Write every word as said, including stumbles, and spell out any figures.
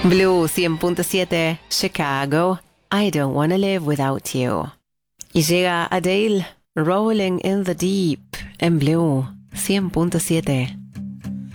Blue cien punto siete, Chicago, I don't wanna live without you. Y llega Adele, Rolling in the Deep, en Blue cien punto siete.